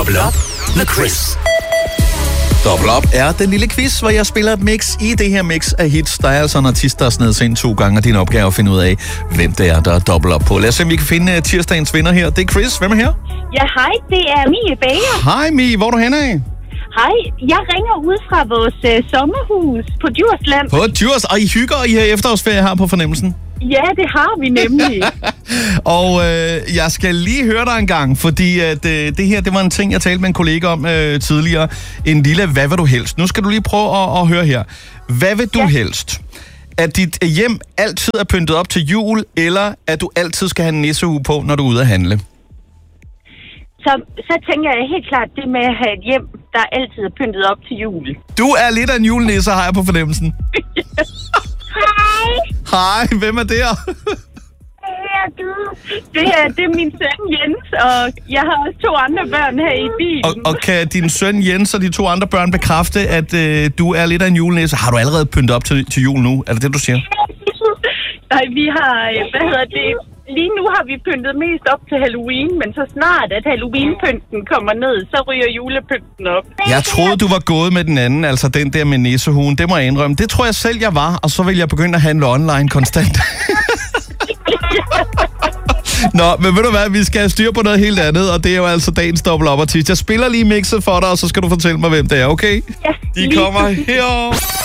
Double Up med Chris. Double Up er den lille quiz, hvor jeg spiller et mix. I det her mix af hits, der er altså en artist, der er snedet sig ind 2 gange, og din opgave at finde ud af, hvem det er, der er Double Up på. Lad os se, om vi kan finde tirsdagens vinder her. Det er Chris. Hvem er her? Ja, hej. Det er Mie Bager. Hej Mie, hvor er du henne af? Hej. Jeg ringer ud fra vores sommerhus på Djursland. På Djurs, og I hygger, og I har efterårsferie her på fornemmelsen. Ja, det har vi nemlig. Og jeg skal lige høre dig en gang, fordi at, det her, det var en ting, jeg talte med en kollega om tidligere. En lille, hvad vil du helst? Nu skal du lige prøve at høre her. Hvad vil du helst? At dit hjem altid er pyntet op til jul, eller at du altid skal have en nissehue på, når du er ude at handle? Så tænker jeg helt klart det med at have et hjem, der altid er pyntet op til jul. Du er lidt af en julenisse, har jeg på fornemmelsen. Hej. Hej, hvem er der? Det er min søn Jens, og jeg har også 2 andre børn her i bilen. Og kan din søn Jens og de 2 andre børn bekræfte, at du er lidt af en julenisse? Har du allerede pyntet op til jul nu? Er det det, du siger? Nej, vi har, lige nu har vi pyntet mest op til Halloween, men så snart at Halloween-pynten kommer ned, så ryger julepynten op. Jeg troede, du var gået med den anden, altså den der med nissehuen. Det må jeg indrømme. Det tror jeg selv, jeg var, og så vil jeg begynde at handle online konstant. Nå, men ved du hvad, vi skal have styr på noget helt andet, og det er jo altså dagens Double Up artist. Jeg spiller lige mixet for dig, og så skal du fortælle mig, hvem det er, okay? Ja, De kommer her.